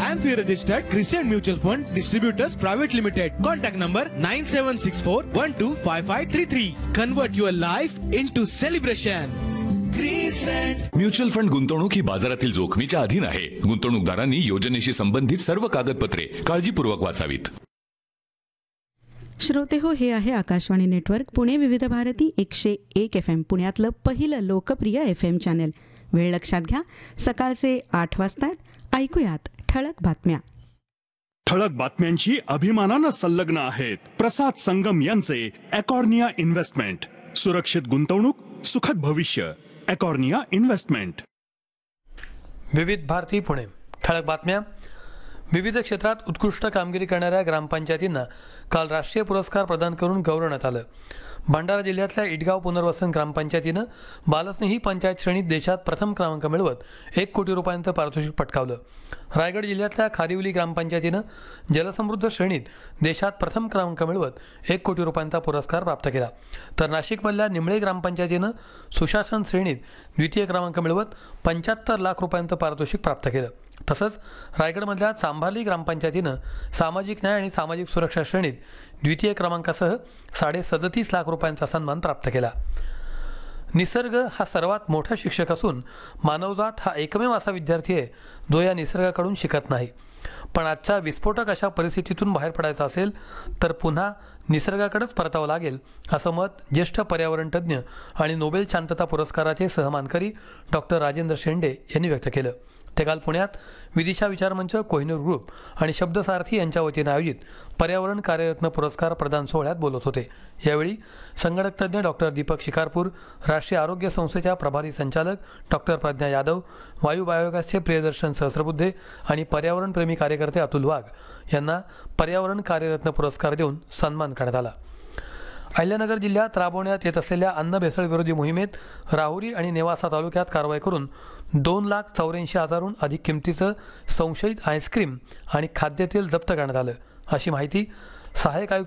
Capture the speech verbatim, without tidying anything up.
I am Fear Registered Crescent Mutual Fund Distributors Private Limited. Contact number nine seven six four one two five five three three. Convert your life into celebration. Mutual fund गुंतवणूक ही बाजारातील जोखमीच्या अधीन आहे. गुंतवणूकदारांनी योजनेशी संबंधित सर्व कागदपत्रे काळजीपूर्वक वाचावीत. श्रोते हो, हे आहे आकाशवाणी नेटवर्क पुणे विविध भारती एकशे एक एफ एम, पुण्यातलं पहिलं लोकप्रिय एफ एम चॅनेल. वेळ लक्षात घ्या, सकाळचे आठ वाजतात. ऐकूयात ठळक बातम्या. ठळक बातम्यांची अभिमानानं संलग्न आहेत प्रसाद संगम यांचे एकॉर्निया इन्व्हेस्टमेंट. सुरक्षित गुंतवणूक, सुखद भविष्य. एकॉर्निया इन्व्हेस्टमेंट. विविध भारती पुणे. ठळक बातम्या. विविध क्षेत्रात उत्कृष्ट कामगिरी करणाऱ्या ग्रामपंचायतींना काल राष्ट्रीय पुरस्कार प्रदान करून गौरवण्यात आलं. भंडारा जिल्ह्यातल्या इटगाव पुनर्वसन ग्रामपंचायतीनं बालस्नेही पंचायत श्रेणीत देशात प्रथम क्रमांक मिळवत एक कोटी रुपयांचं पारितोषिक पटकावलं. रायगड जिल्ह्यातल्या खारिवली ग्रामपंचायतीनं जलसमृद्ध श्रेणीत देशात प्रथम क्रमांक मिळवत एक कोटी रुपयांचा पुरस्कार प्राप्त केला. तर नाशिकमधल्या निमळे ग्रामपंचायतीनं सुशासन श्रेणीत द्वितीय क्रमांक मिळवत पंच्याहत्तर लाख रुपयांचं पारितोषिक प्राप्त केलं. तसंच रायगडमधल्या चांभारली ग्रामपंचायतीनं सामाजिक न्याय आणि सामाजिक सुरक्षा श्रेणीत द्वितीय क्रमांकासह साडे सदतीस लाख रुपयांचा सन्मान प्राप्त केला. निसर्ग हा सर्वात मोठा शिक्षक असून मानवजात हा एकमेव असा विद्यार्थी आहे जो या निसर्गाकडून शिकत नाही. पण आजच्या विस्फोटक अशा परिस्थितीतून बाहेर पडायचं असेल तर पुन्हा निसर्गाकडेच परतावं लागेल, असं मत ज्येष्ठ पर्यावरण तज्ज्ञ आणि नोबेल शांतता पुरस्काराचे सहमानकरी डॉक्टर राजेंद्र शेंडे यांनी व्यक्त केलं. ते काल पुण्यात विदिशा विचारमंच, कोहिनूर ग्रुप आणि शब्दसारथी यांच्या वतीनं आयोजित पर्यावरण कार्यरत्न पुरस्कार प्रदान सोहळ्यात बोलत होते. यावेळी संगणक तज्ज्ञ डॉक्टर दीपक शिकारपूर, राष्ट्रीय आरोग्य संस्थेच्या प्रभारी संचालक डॉक्टर प्रज्ञा यादव, वायू बायोगॅसचे प्रियदर्शन सहस्रबुद्धे आणि पर्यावरणप्रेमी कार्यकर्ते अतुल वाघ यांना पर्यावरण कार्यरत्न पुरस्कार देऊन सन्मान करण्यात आला. अहिल्यानगर जिल्ह्यात राबवण्यात येत असलेल्या अन्न भेसळ विरोधी मोहिमेत राहुरी आणि नेवासा तालुक्यात कारवाई करून दोन लाख चौऱ्याऐंशी हजारहून अधिक किमतीचं संशयित आईस्क्रीम आणि खाद्यतेल जप्त करण्यात आलं, अशी माहिती सहाय्यक आयुक्त